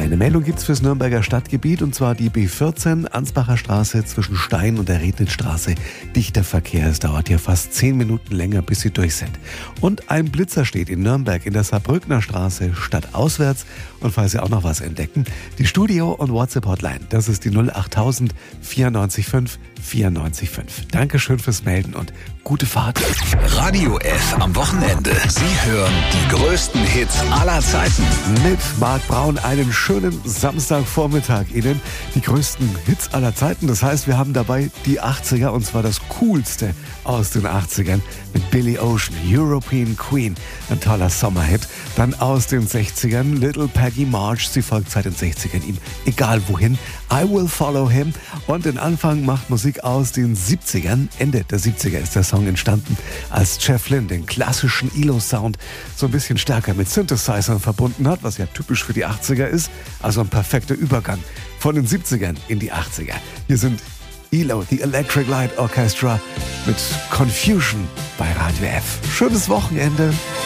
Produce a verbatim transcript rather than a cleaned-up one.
Eine Meldung gibt es fürs Nürnberger Stadtgebiet, und zwar die B vierzehn, Ansbacher Straße zwischen Stein und der Rednitzstraße. Dichter Verkehr, es dauert hier fast zehn Minuten länger, bis Sie durch sind. Und ein Blitzer steht in Nürnberg in der Saarbrückner Straße stadtauswärts. Und falls Sie auch noch was entdecken, die Studio- und WhatsApp-Hotline, das ist die null achttausend vierundneunzig fünf vierundneunzig fünf. Dankeschön fürs Melden und gute Fahrt. Radio F am Wochenende. Sie hören die größten Hits aller Zeiten. Mit Marc Braun einen schönen Samstagvormittag Ihnen. Die größten Hits aller Zeiten. Das heißt, wir haben dabei die achtziger, und zwar das Coolste aus den achtzigern mit Billy Ocean, European Queen, ein toller Sommerhit. Dann aus den sechzigern Little Peggy March, sie folgt seit den sechzigern ihm egal wohin. I Will Follow Him. Und den Anfang macht Musik aus den siebzigern. Ende der siebziger ist der Song entstanden, als Jeff Lynne den klassischen E L O-Sound so ein bisschen stärker mit Synthesizern verbunden hat, was ja typisch für die achtziger ist. Also ein perfekter Übergang von den siebzigern in die achtziger. Hier sind E L O, The Electric Light Orchestra mit Confusion bei Radio F. Schönes Wochenende.